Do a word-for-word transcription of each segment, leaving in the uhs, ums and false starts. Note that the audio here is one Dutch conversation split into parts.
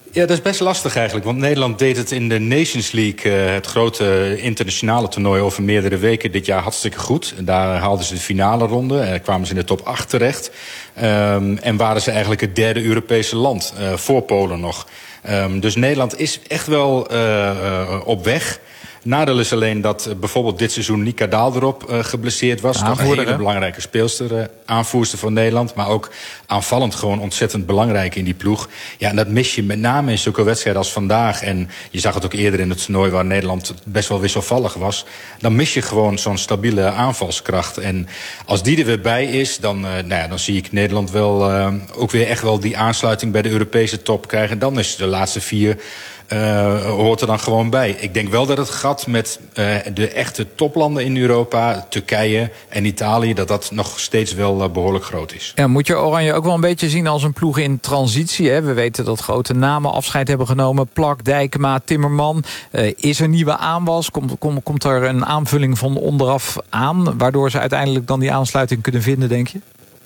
Ja, dat is best lastig eigenlijk. Want Nederland deed het in de Nations League, uh, het grote internationale toernooi over meerdere weken dit jaar hartstikke goed. Daar haalden ze de finale ronde, uh, kwamen ze in de top acht terecht. Um, en waren ze eigenlijk het derde Europese land, uh, voor Polen nog. Um, dus Nederland is echt wel uh, uh, op weg. Nadeel is alleen dat uh, bijvoorbeeld dit seizoen Nika Daalderop uh, geblesseerd was. Toch een hele hè? belangrijke speelster, uh, aanvoerster van Nederland. Maar ook aanvallend gewoon ontzettend belangrijk in die ploeg. Ja, en dat mis je met name in zulke wedstrijden als vandaag. En je zag het ook eerder in het toernooi waar Nederland best wel wisselvallig was. Dan mis je gewoon zo'n stabiele aanvalskracht. En als die er weer bij is, dan, uh, nou ja, dan zie ik Nederland wel uh, ook weer echt wel die aansluiting bij de Europese top krijgen. Dan is de laatste vier... Uh, hoort er dan gewoon bij. Ik denk wel dat het gat met uh, de echte toplanden in Europa, Turkije en Italië, dat dat nog steeds wel uh, behoorlijk groot is. Ja, moet je Oranje ook wel een beetje zien als een ploeg in transitie? Hè? We weten dat grote namen afscheid hebben genomen. Plak, Dijkema, Timmerman. Uh, is er nieuwe aanwas? Komt, kom, komt er een aanvulling van onderaf aan, waardoor ze uiteindelijk dan die aansluiting kunnen vinden, denk je?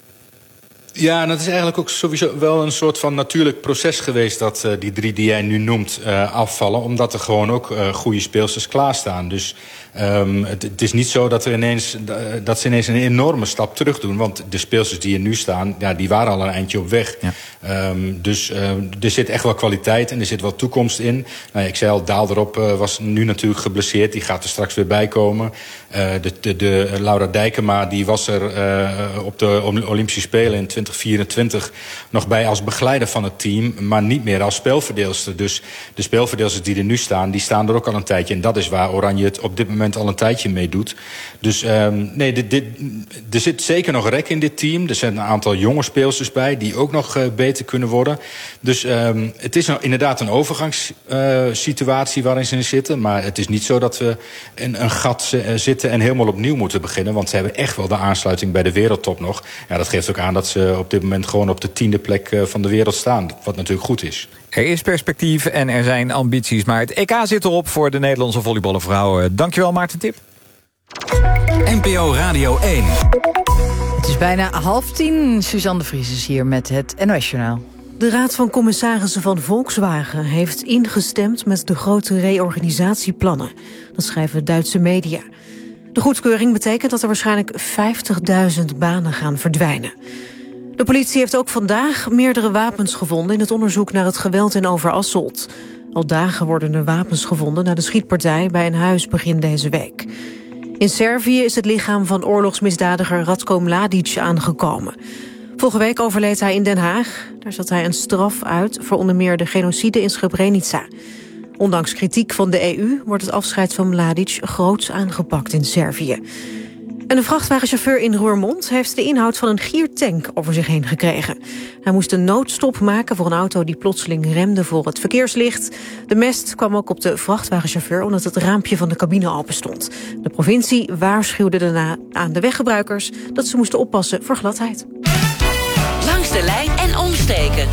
Ja, en dat is eigenlijk ook sowieso wel een soort van natuurlijk proces geweest dat uh, die drie die jij nu noemt uh, afvallen. Omdat er gewoon ook uh, goede speelsters klaarstaan. Dus um, het, het is niet zo dat, er ineens, uh, dat ze ineens een enorme stap terug doen. Want de speelsters die er nu staan, ja, die waren al een eindje op weg. Ja. Um, dus uh, er zit echt wel kwaliteit en er zit wel toekomst in. Nou ja, ik zei al, Daalderop uh, was nu natuurlijk geblesseerd. Die gaat er straks weer bij komen. Uh, de, de, de Laura Dijkema die was er uh, op de Olympische Spelen in twintig vierentwintig nog bij als begeleider van het team, maar niet meer als speelverdeelster. Dus de speelverdeelsters die er nu staan, die staan er ook al een tijdje. En dat is waar Oranje het op dit moment al een tijdje mee doet. Dus um, nee, dit, dit, er zit zeker nog rek in dit team. Er zijn een aantal jonge speelsters bij die ook nog uh, beter kunnen worden. Dus um, het is nou inderdaad een overgangssituatie uh, waarin ze zitten. Maar het is niet zo dat we in een gat uh, zitten en helemaal opnieuw moeten beginnen. Want ze hebben echt wel de aansluiting bij de wereldtop nog. Ja, dat geeft ook aan dat ze op dit moment gewoon op de tiende plek uh, van de wereld staan. Wat natuurlijk goed is. Er is perspectief en er zijn ambities. Maar het E K zit erop voor de Nederlandse volleyballenvrouwen. Dankjewel, Maarten Tip. N P O Radio één. Het is bijna half tien. Suzanne de Vries is hier met het N O S-journaal. De Raad van Commissarissen van Volkswagen heeft ingestemd met de grote reorganisatieplannen. Dat schrijven Duitse media. De goedkeuring betekent dat er waarschijnlijk vijftigduizend banen gaan verdwijnen. De politie heeft ook vandaag meerdere wapens gevonden in het onderzoek naar het geweld in Overasselt. Al dagen worden er wapens gevonden na de schietpartij bij een huis begin deze week. In Servië is het lichaam van oorlogsmisdadiger Ratko Mladic aangekomen. Vorige week overleed hij in Den Haag. Daar zat hij een straf uit voor onder meer de genocide in Srebrenica. Ondanks kritiek van de E U wordt het afscheid van Mladic groots aangepakt in Servië. En een vrachtwagenchauffeur in Roermond heeft de inhoud van een giertank over zich heen gekregen. Hij moest een noodstop maken voor een auto die plotseling remde voor het verkeerslicht. De mest kwam ook op de vrachtwagenchauffeur omdat het raampje van de cabine open stond. De provincie waarschuwde daarna aan de weggebruikers dat ze moesten oppassen voor gladheid. Langs de lijn en omsteken.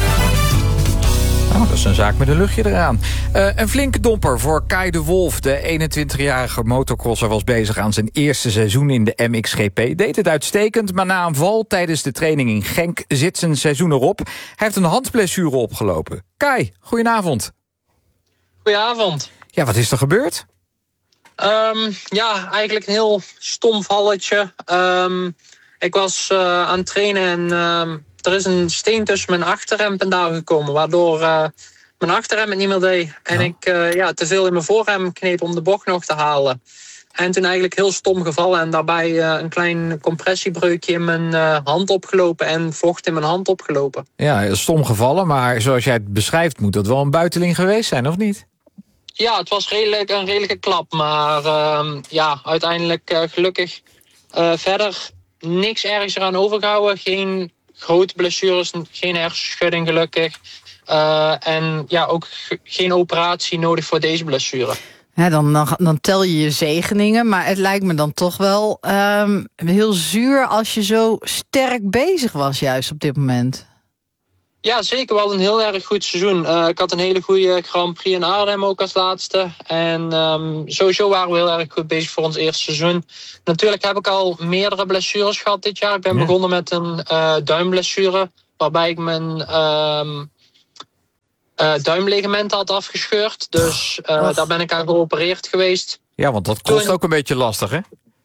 Oh, dat is een zaak met een luchtje eraan. Uh, een flinke domper voor Kai de Wolf. De eenentwintigjarige motocrosser was bezig aan zijn eerste seizoen in de M X G P. Deed het uitstekend, maar na een val tijdens de training in Genk zit zijn seizoen erop. Hij heeft een handblessure opgelopen. Kai, goedenavond. Goedenavond. Ja, wat is er gebeurd? Um, ja, eigenlijk een heel stom valletje. Um, ik was uh, aan het trainen en... Um, Er is een steen tussen mijn achterrem vandaan gekomen, waardoor uh, mijn achterrem het niet meer deed. En ja. ik uh, ja, te veel in mijn voorrem kneep om de bocht nog te halen. En toen eigenlijk heel stom gevallen en daarbij uh, een klein compressiebreukje in mijn uh, hand opgelopen en vocht in mijn hand opgelopen. Ja, stom gevallen, maar zoals jij het beschrijft moet dat wel een buiteling geweest zijn, of niet? Ja, het was redelijk, een redelijke klap, maar uh, ja, uiteindelijk uh, gelukkig uh, verder niks ergens eraan overgehouden, geen... grote blessures, geen hersenschudding gelukkig. Uh, en ja, ook ge- geen operatie nodig voor deze blessure. Ja, dan, dan, dan tel je je zegeningen, maar het lijkt me dan toch wel um, heel zuur als je zo sterk bezig was juist op dit moment. Ja, zeker. We hadden een heel erg goed seizoen. Uh, ik had een hele goede Grand Prix in Arnhem ook als laatste. En um, sowieso waren we heel erg goed bezig voor ons eerste seizoen. Natuurlijk heb ik al meerdere blessures gehad dit jaar. Ik ben ja. begonnen met een uh, duimblessure, waarbij ik mijn um, uh, duimligamenten had afgescheurd. Dus uh, daar ben ik aan geopereerd geweest. Ja, want dat kost toen... ook een beetje lastig, hè?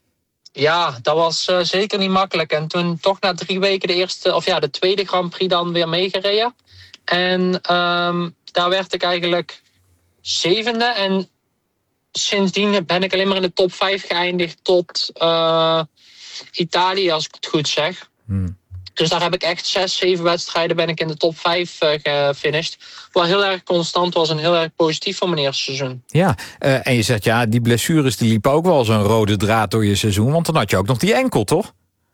Ja, dat was uh, zeker niet makkelijk. En toen toch na drie weken de eerste, of ja, de tweede Grand Prix dan weer meegereden. En um, daar werd ik eigenlijk zevende. En sindsdien ben ik alleen maar in de top vijf geëindigd tot uh, Italië, als ik het goed zeg. Hmm. Dus daar heb ik echt zes, zeven wedstrijden ben ik in de top vijf uh, gefinished. Wat heel erg constant was en heel erg positief voor mijn eerste seizoen. Ja, uh, en je zegt ja, die blessures die liepen ook wel als een rode draad door je seizoen. Want dan had je ook nog die enkel, toch?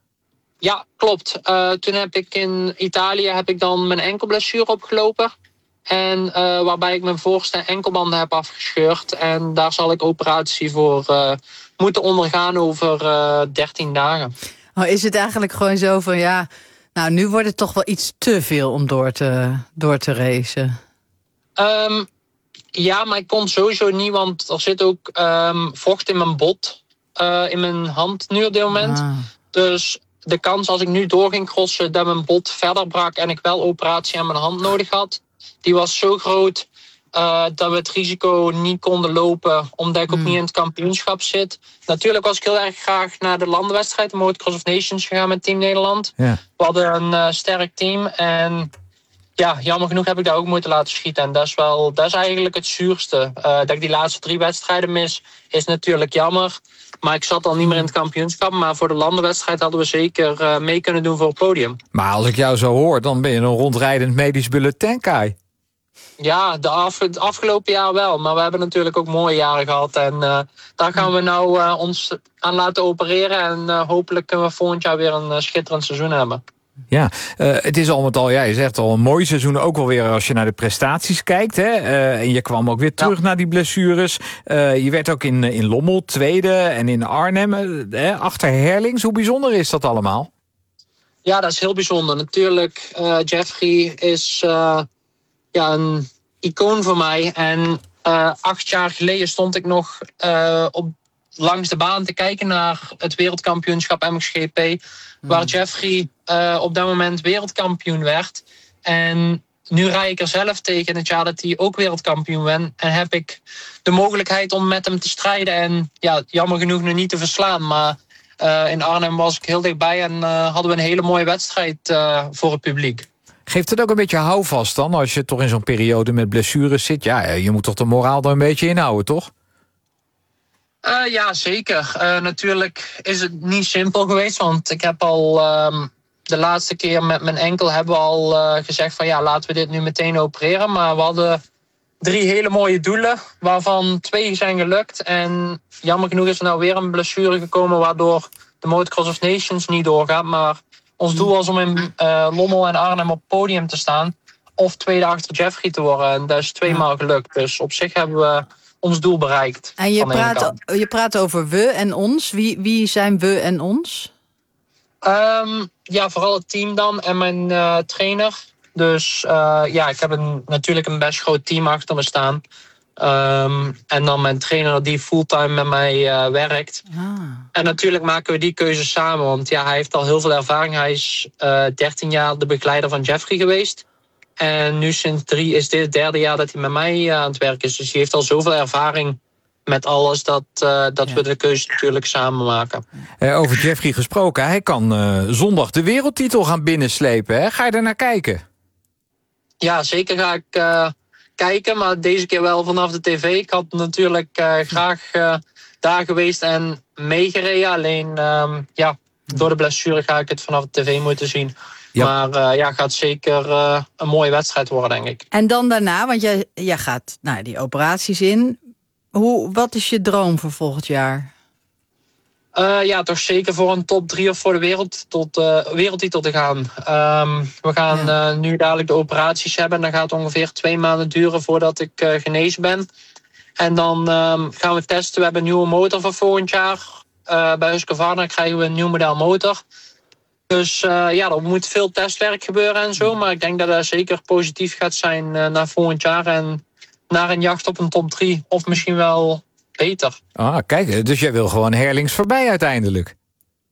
Ja, klopt. Uh, toen heb ik in Italië heb ik dan mijn enkelblessure opgelopen. En uh, waarbij ik mijn voorste enkelbanden heb afgescheurd. En daar zal ik operatie voor uh, moeten ondergaan over uh, dertien dagen. Oh, is het eigenlijk gewoon zo van ja, nou nu wordt het toch wel iets te veel om door te, door te racen? Um, ja, maar ik kon sowieso niet, want er zit ook um, vocht in mijn bot, uh, in mijn hand nu op dit moment. Ah. Dus de kans als ik nu door ging crossen dat mijn bot verder brak en ik wel operatie aan mijn hand nodig had, die was zo groot uh, dat we het risico niet konden lopen, omdat ik hmm. ook niet in het kampioenschap zit. Natuurlijk was ik heel erg graag naar de landenwedstrijd, de Motocross of Nations, gegaan met Team Nederland. Ja. We hadden een uh, sterk team en ja, jammer genoeg heb ik daar ook moeten laten schieten. En dat is, wel, dat is eigenlijk het zuurste. Uh, dat ik die laatste drie wedstrijden mis, is natuurlijk jammer. Maar ik zat al niet meer in het kampioenschap. Maar voor de landenwedstrijd hadden we zeker uh, mee kunnen doen voor het podium. Maar als ik jou zo hoor, dan ben je een rondrijdend medisch bulletin, Kai. Ja, de af, het afgelopen jaar wel. Maar we hebben natuurlijk ook mooie jaren gehad. En uh, daar gaan we nou uh, ons aan laten opereren. En uh, hopelijk kunnen we volgend jaar weer een uh, schitterend seizoen hebben. Ja, uh, het is al met al, ja, je zegt al een mooi seizoen, ook wel weer als je naar de prestaties kijkt. Hè? Uh, en je kwam ook weer terug ja. naar die blessures. Uh, je werd ook in, in Lommel tweede en in Arnhem, uh, achter Herlings. Hoe bijzonder is dat allemaal? Ja, dat is heel bijzonder. Natuurlijk, uh, Jeffrey is uh, ja, een icoon voor mij. En uh, acht jaar geleden stond ik nog uh, op, langs de baan te kijken naar het wereldkampioenschap M X G P. Waar Jeffrey uh, op dat moment wereldkampioen werd. En nu rij ik er zelf tegen het jaar dat hij ook wereldkampioen werd. En heb ik de mogelijkheid om met hem te strijden. En ja, jammer genoeg nog niet te verslaan. Maar uh, in Arnhem was ik heel dichtbij. En uh, hadden we een hele mooie wedstrijd uh, voor het publiek. Geeft het ook een beetje houvast dan? Als je toch in zo'n periode met blessures zit. Ja, je moet toch de moraal er een beetje inhouden, toch? Uh, ja, zeker. Uh, natuurlijk is het niet simpel geweest, want ik heb al um, de laatste keer met mijn enkel hebben we al uh, gezegd van ja, laten we dit nu meteen opereren. Maar we hadden drie hele mooie doelen, waarvan twee zijn gelukt. En jammer genoeg is er nou weer een blessure gekomen, waardoor de Motocross of Nations niet doorgaat. Maar ons doel was om in uh, Lommel en Arnhem op het podium te staan, of tweede achter Jeffrey te worden. En dat is tweemaal gelukt. Dus op zich hebben we ons doel bereikt. En je, praat, je praat over we en ons. Wie, wie zijn we en ons? Um, ja, vooral het team dan en mijn uh, trainer. Dus uh, ja, ik heb een, natuurlijk een best groot team achter me staan. Um, en dan mijn trainer die fulltime met mij uh, werkt. Ah. En natuurlijk maken we die keuze samen. Want ja, hij heeft al heel veel ervaring. Hij is uh, dertien jaar de begeleider van Jeffrey geweest. En nu sinds drie is dit het derde jaar dat hij met mij uh, aan het werk is. Dus hij heeft al zoveel ervaring met alles dat, uh, dat ja. we de keuze natuurlijk samen maken. Uh, over Jeffrey gesproken, hij kan uh, zondag de wereldtitel gaan binnenslepen. Hè? Ga je er naar kijken? Ja, zeker ga ik uh, kijken, maar deze keer wel vanaf de tv. Ik had natuurlijk uh, graag uh, daar geweest en meegereden. Alleen um, ja, door de blessure ga ik het vanaf de tv moeten zien. Ja. Maar uh, ja, gaat zeker uh, een mooie wedstrijd worden, denk ik. En dan daarna, want jij, jij gaat nou, die operaties in. Hoe, wat is je droom voor volgend jaar? Uh, ja, toch zeker voor een top drie of voor de wereld tot, uh, wereldtitel te gaan. Um, we gaan ja. uh, nu dadelijk de operaties hebben. En dan gaat het ongeveer twee maanden duren voordat ik uh, genezen ben. En dan um, gaan we testen. We hebben een nieuwe motor voor volgend jaar. Uh, bij Husqvarna krijgen we een nieuw model motor. Dus uh, ja, er moet veel testwerk gebeuren en zo. Maar ik denk dat dat zeker positief gaat zijn uh, naar volgend jaar. En naar een jacht op een top drie. Of misschien wel beter. Ah, kijk, dus jij wil gewoon Herlings voorbij uiteindelijk.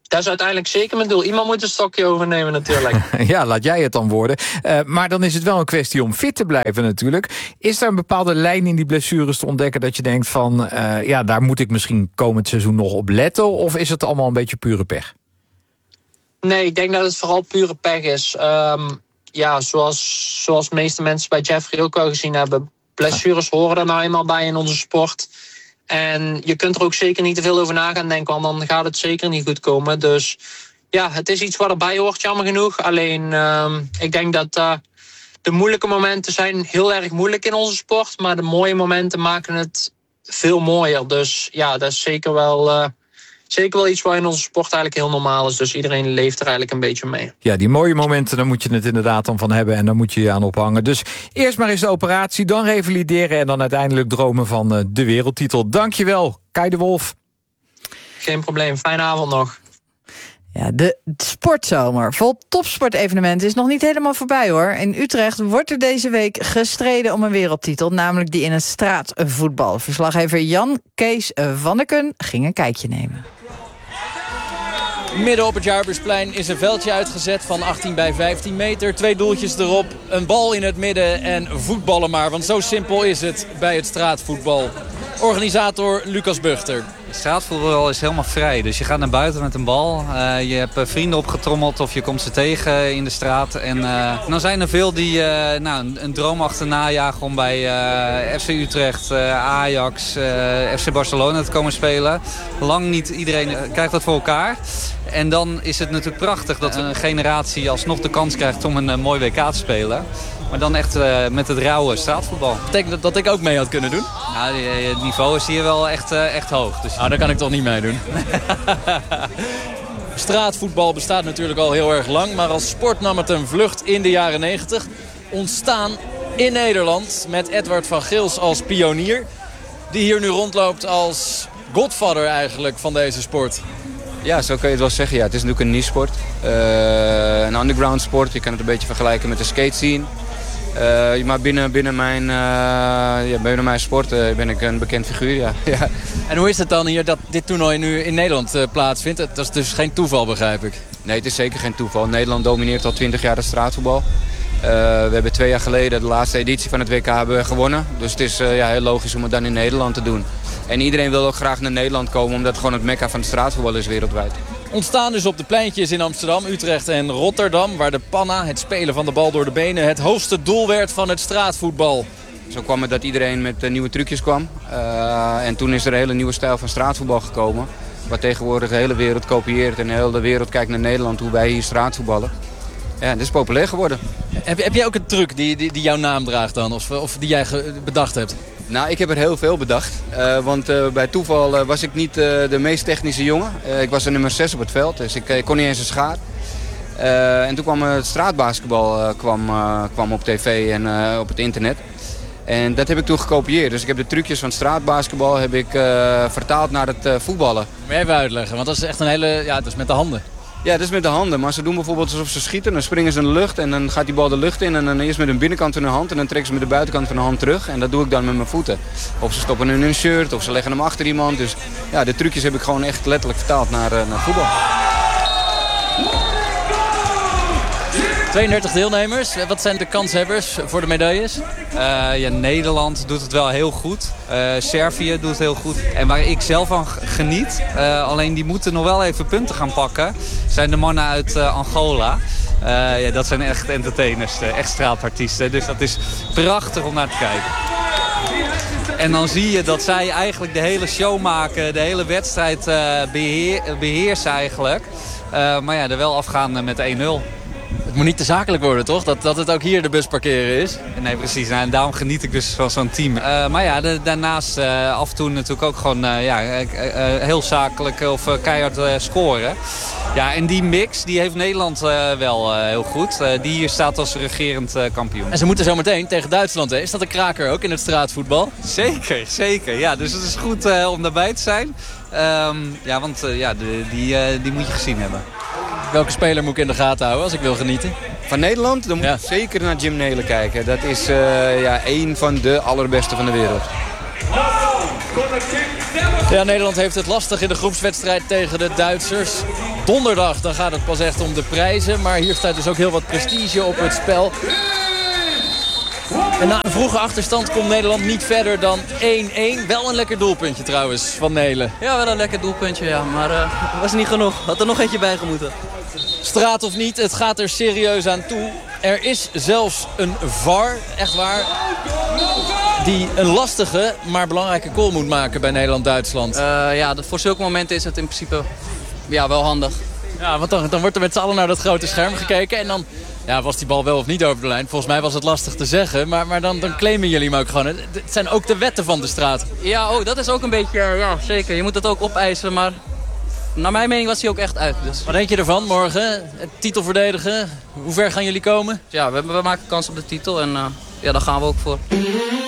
dat is uiteindelijk zeker mijn doel. Iemand moet een stokje overnemen natuurlijk. Ja, laat jij het dan worden. Uh, maar dan is het wel een kwestie om fit te blijven natuurlijk. Is er een bepaalde lijn in die blessures te ontdekken dat je denkt van... Uh, ja, daar moet ik misschien komend seizoen nog op letten? Of is het allemaal een beetje pure pech? Nee, ik denk dat het vooral pure pech is. Um, ja, zoals, zoals de meeste mensen bij Jeffrey ook al gezien hebben... blessures horen er nou eenmaal bij in onze sport... En je kunt er ook zeker niet te veel over na gaan denken... want dan gaat het zeker niet goed komen. Dus ja, het is iets wat erbij hoort, jammer genoeg. Alleen, uh, ik denk dat uh, de moeilijke momenten zijn heel erg moeilijk in onze sport... maar de mooie momenten maken het veel mooier. Dus ja, dat is zeker wel... Uh, Zeker wel iets waar in onze sport eigenlijk heel normaal is. Dus iedereen leeft er eigenlijk een beetje mee. Ja, die mooie momenten, daar moet je het inderdaad dan van hebben... en daar moet je je aan ophangen. Dus eerst maar eens de operatie, dan revalideren... en dan uiteindelijk dromen van de wereldtitel. Dankjewel, Kai de Wolf. Geen probleem, fijne avond nog. Ja, de sportzomer vol topsportevenementen is nog niet helemaal voorbij, hoor. In Utrecht wordt er deze week gestreden om een wereldtitel... namelijk die in het straatvoetbal. Verslaggever Jan Kees van der Kun ging een kijkje nemen. Midden op het Jaarbeursplein is een veldje uitgezet van achttien bij vijftien meter. Twee doeltjes erop, een bal in het midden en voetballen maar. Want zo simpel is het bij het straatvoetbal. Organisator Lucas Buchter. Straatvoetbal is helemaal vrij. Dus je gaat naar buiten met een bal. Uh, je hebt uh, vrienden opgetrommeld of je komt ze tegen in de straat. En uh, dan zijn er veel die uh, nou, een, een droom achterna jagen om bij uh, F C Utrecht, uh, Ajax, uh, F C Barcelona te komen spelen. Lang niet iedereen uh, krijgt dat voor elkaar. En dan is het natuurlijk prachtig dat een generatie alsnog de kans krijgt om een uh, mooi W K te spelen. Maar dan echt uh, met het rauwe straatvoetbal. Dat betekent dat, dat ik ook mee had kunnen doen? Nou, het niveau is hier wel echt, uh, echt hoog. Dus... Nou, daar kan ik toch niet meedoen. Straatvoetbal bestaat natuurlijk al heel erg lang. Maar als sport nam het een vlucht in de jaren negentig. Ontstaan in Nederland met Edward van Gils als pionier. Die hier nu rondloopt als godfather eigenlijk van deze sport. Ja, zo kun je het wel zeggen. Ja, het is natuurlijk een niche sport. Uh, een underground sport. Je kan het een beetje vergelijken met de skate scene. Uh, maar binnen, binnen, mijn, uh, ja, binnen mijn sport uh, ben ik een bekend figuur, ja. ja. En hoe is het dan hier dat dit toernooi nu in Nederland uh, plaatsvindt? Dat is dus geen toeval, begrijp ik. Nee, het is zeker geen toeval. Nederland domineert al twintig jaar het straatvoetbal. Uh, we hebben twee jaar geleden de laatste editie van het W K hebben gewonnen. Dus het is uh, ja, heel logisch om het dan in Nederland te doen. En iedereen wil ook graag naar Nederland komen, omdat het gewoon het mekka van het straatvoetbal is wereldwijd. Ontstaan dus op de pleintjes in Amsterdam, Utrecht en Rotterdam... waar de panna, het spelen van de bal door de benen... het hoogste doel werd van het straatvoetbal. Zo kwam het dat iedereen met uh, nieuwe trucjes kwam. Uh, en toen is er een hele nieuwe stijl van straatvoetbal gekomen... wat tegenwoordig de hele wereld kopieert... en de hele wereld kijkt naar Nederland, hoe wij hier straatvoetballen. Ja, dat is populair geworden. Heb, heb jij ook een truc die, die, die jouw naam draagt dan? Of, of die jij bedacht hebt? Nou, ik heb er heel veel bedacht. Uh, want uh, bij toeval uh, was ik niet uh, de meest technische jongen. Uh, ik was de nummer zes op het veld, dus ik, ik kon niet eens een schaar. Uh, en toen kwam uh, het straatbasketbal uh, kwam, uh, kwam op tv en uh, op het internet. En dat heb ik toen gekopieerd. Dus ik heb de trucjes van straatbasketbal heb ik, uh, vertaald naar het uh, voetballen. Moet je even uitleggen, want dat is echt een hele... Ja, dat is met de handen. Ja, dat is met de handen. Maar ze doen bijvoorbeeld alsof ze schieten. Dan springen ze in de lucht en dan gaat die bal de lucht in. En dan eerst met de binnenkant van hun hand. En dan trekken ze met de buitenkant van de hand terug. En dat doe ik dan met mijn voeten. Of ze stoppen in hun shirt. Of ze leggen hem achter iemand. Dus ja, de trucjes heb ik gewoon echt letterlijk vertaald naar, uh, naar voetbal. tweeëndertig deelnemers. Wat zijn de kanshebbers voor de medailles? Uh, ja, Nederland doet het wel heel goed. Uh, Servië doet het heel goed. En waar ik zelf van geniet, uh, alleen die moeten nog wel even punten gaan pakken, zijn de mannen uit uh, Angola. Uh, ja, dat zijn echt entertainers, echt straatartiesten. Dus dat is prachtig om naar te kijken. En dan zie je dat zij eigenlijk de hele show maken, de hele wedstrijd uh, beheer, beheersen eigenlijk. Uh, maar ja, er wel afgaan met één nul. Het moet niet te zakelijk worden, toch? Dat, dat het ook hier de bus parkeren is. Nee, precies. Nou, en daarom geniet ik dus van zo'n team. Uh, maar ja, de, daarnaast uh, af en toe natuurlijk ook gewoon uh, ja, uh, uh, heel zakelijk of uh, keihard uh, scoren. Ja, en die mix die heeft Nederland uh, wel uh, heel goed. Uh, die hier staat als regerend uh, kampioen. En ze moeten zo meteen tegen Duitsland, hè? Is dat een kraker ook in het straatvoetbal? Zeker, zeker. Ja, dus het is goed uh, om daarbij te zijn. Um, ja, want uh, ja, de, die, uh, die moet je gezien hebben. Welke speler moet ik in de gaten houden als ik wil genieten? Van Nederland? Dan moet je ja. zeker naar Jim Nelen kijken. Dat is uh, ja, één van de allerbeste van de wereld. Ja, Nederland heeft het lastig in de groepswedstrijd tegen de Duitsers. Donderdag dan gaat het pas echt om de prijzen. Maar hier staat dus ook heel wat prestige op het spel. En na een vroege achterstand komt Nederland niet verder dan één-één. Wel een lekker doelpuntje trouwens van Nelen. Ja, wel een lekker doelpuntje, ja. Maar het uh, was niet genoeg. Had er nog eentje bij gemoeten. Straat of niet, het gaat er serieus aan toe. Er is zelfs een V A R, echt waar, die een lastige, maar belangrijke goal moet maken bij Nederland-Duitsland. Uh, ja, dat, voor zulke momenten is het in principe ja, wel handig. Ja, want dan, dan wordt er met z'n allen naar dat grote scherm gekeken. En dan ja, was die bal wel of niet over de lijn. Volgens mij was het lastig te zeggen. Maar, maar dan, dan claimen jullie hem ook gewoon. Het zijn ook de wetten van de straat. Ja, oh, dat is ook een beetje, ja, zeker. Je moet het ook opeisen, maar naar mijn mening was hij ook echt uit. Dus. Wat denk je ervan morgen? Het titel verdedigen. Hoe ver gaan jullie komen? Ja, we, we maken kans op de titel en uh, ja, daar gaan we ook voor.